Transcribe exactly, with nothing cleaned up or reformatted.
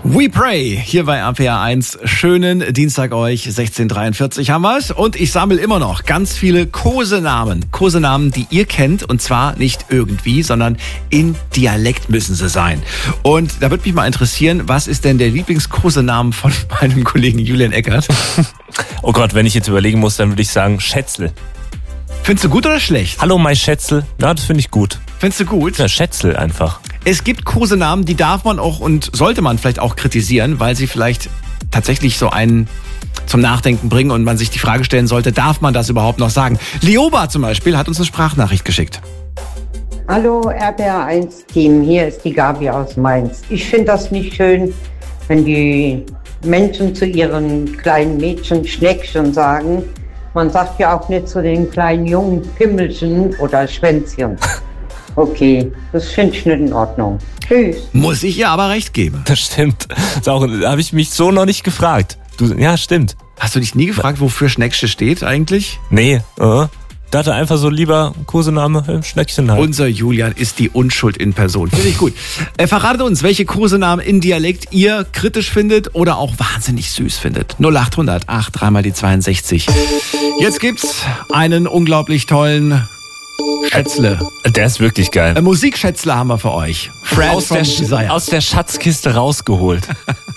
We Pray, hier bei R P R eins. Schönen Dienstag euch, sechzehn Uhr dreiundvierzig haben wir's. Und ich sammle immer noch ganz viele Kosenamen. Kosenamen, die ihr kennt. Und zwar nicht irgendwie, sondern in Dialekt müssen sie sein. Und da würde mich mal interessieren, was ist denn der Lieblingskosenamen von meinem Kollegen Julian Eckert? Oh Gott, wenn ich jetzt überlegen muss, dann würde ich sagen Schätzl. Findest du gut oder schlecht? Hallo, mein Schätzl. Ja, das finde ich gut. Findest du gut? Ja, Schätzl einfach. Es gibt Kosenamen, die darf man auch und sollte man vielleicht auch kritisieren, weil sie vielleicht tatsächlich so einen zum Nachdenken bringen und man sich die Frage stellen sollte, darf man das überhaupt noch sagen? Lioba zum Beispiel hat uns eine Sprachnachricht geschickt. Hallo R P R eins Team, hier ist die Gabi aus Mainz. Ich finde das nicht schön, wenn die Menschen zu ihren kleinen Mädchen Schneckchen sagen. Man sagt ja auch nicht zu den kleinen Jungen Pimmelchen oder Schwänzchen. Okay, das finde ich nicht in Ordnung. Tschüss. Muss ich ihr aber recht geben. Das stimmt. Das auch, da habe ich mich so noch nicht gefragt. Du, ja, stimmt. Hast du dich nie gefragt, wofür Schnecksche steht eigentlich? Nee, äh. dachte einfach so lieber Kosename, äh, Schneckchen halt. Unser Julian ist die Unschuld in Person. Finde ich gut. Äh, verratet uns, welche Kosenamen in Dialekt ihr kritisch findet oder auch wahnsinnig süß findet. null acht hundert acht, dreimal die zweiundsechzig. Jetzt gibt's einen unglaublich tollen Schätzle. Der ist wirklich geil. Äh, Musikschätzle haben wir für euch. Fred aus, der, Desire. aus der Schatzkiste rausgeholt.